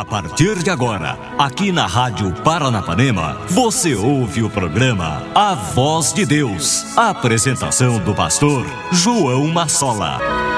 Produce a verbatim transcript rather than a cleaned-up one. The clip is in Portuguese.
partir de agora, aqui na Rádio Paranapanema, você ouve o programa A Voz de Deus. A apresentação do pastor João Massola.